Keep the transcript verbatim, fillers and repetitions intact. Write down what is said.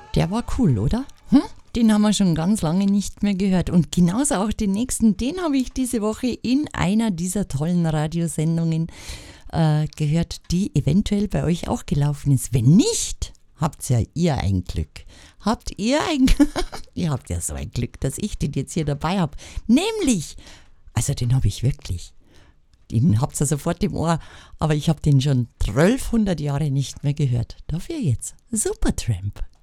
Der war cool, oder? Hm? Den haben wir schon ganz lange nicht mehr gehört. Und genauso auch den nächsten, den habe ich diese Woche in einer dieser tollen Radiosendungen äh, gehört, die eventuell bei euch auch gelaufen ist. Wenn nicht, habt ja ihr ein Glück. Habt ihr ein Glück? Ihr habt ja so ein Glück, dass ich den jetzt hier dabei habe. Nämlich, also den habe ich wirklich. Den habt ihr sofort im Ohr, aber ich habe den schon zwölfhundert Jahre nicht mehr gehört. Dafür jetzt Supertramp.